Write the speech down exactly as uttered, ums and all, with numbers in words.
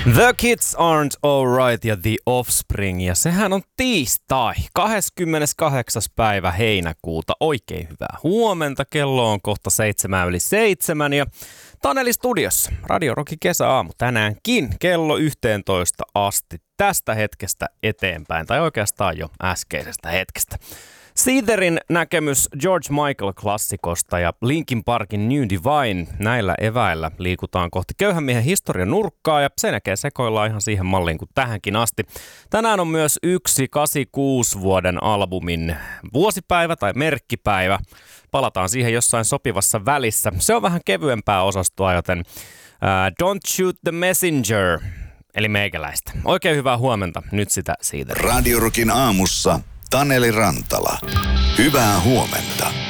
The Kids Aren't Alright ja The Offspring, ja sehän on tiistai, kahdeskymmeneskahdeksas päivä heinäkuuta. Oikein hyvää huomenta, kello on kohta seitsemän yli seitsemän ja Taneli studiossa. Radio Rockin kesäaamu tänäänkin kello yhteentoista asti tästä hetkestä eteenpäin, tai oikeastaan jo äskeisestä hetkestä. Seetherin näkemys George Michael-klassikosta ja Linkin Parkin New Divine, näillä eväillä liikutaan kohti köyhän miehen historian nurkkaa ja sen jälkeen sekoillaan ihan siihen malliin kuin tähänkin asti. Tänään on myös yksi kahdeksankymmentäkuusi vuoden albumin vuosipäivä tai merkkipäivä. Palataan siihen jossain sopivassa välissä. Se on vähän kevyempää osastoa, joten uh, Don't Shoot the Messenger, eli meikäläistä. Oikein hyvää huomenta, nyt sitä siitä. Radio Rockin aamussa Taneli Rantala. Hyvää huomenta.